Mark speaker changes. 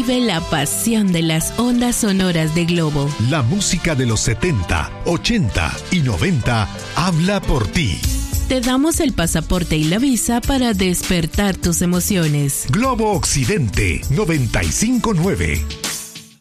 Speaker 1: Vive la pasión de las ondas sonoras de Globo.
Speaker 2: La música de los 70, 80 y 90 habla por ti.
Speaker 1: Te damos el pasaporte y la visa para despertar tus emociones.
Speaker 2: Globo Occidente 95.9.